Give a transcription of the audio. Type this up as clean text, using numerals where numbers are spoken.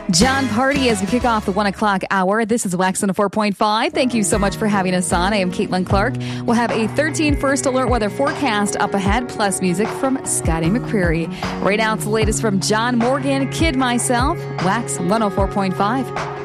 John Party as we kick off the 1 o'clock hour. This is Wax 104.5. Thank you so much for having us on. I am Caitlin Clark. We'll have a 13 first alert weather forecast up ahead, plus music from Scotty McCreery. Right now, it's the latest from John Morgan, Kid Myself, Wax 104.5.